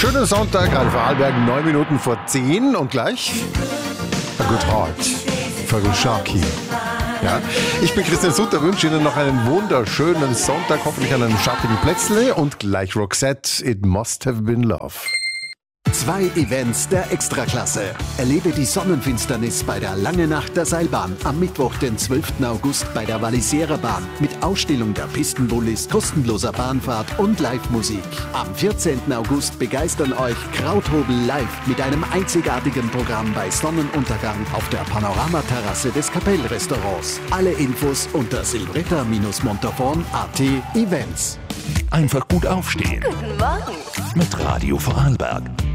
Schönen Sonntag, Radio Vorarlberg, 9 Minuten vor 10 und gleich A Good Heart für Sharky. Ja, ich bin Christian Sutter, wünsche Ihnen noch einen wunderschönen Sonntag, hoffentlich an einem schattigen Plätzle und gleich Roxette, It Must Have Been Love. 2 Events der Extraklasse. Erlebe die Sonnenfinsternis bei der Lange Nacht der Seilbahn am Mittwoch, den 12. August bei der Walliserer Bahn mit Ausstellung der Pistenbullis, kostenloser Bahnfahrt und Live-Musik. Am 14. August begeistern euch Krauthobel live mit einem einzigartigen Programm bei Sonnenuntergang auf der Panoramaterrasse des Kapellrestaurants. Alle Infos unter silvretta-montafon.at Events. Einfach gut aufstehen. Guten Morgen. Mit Radio Vorarlberg.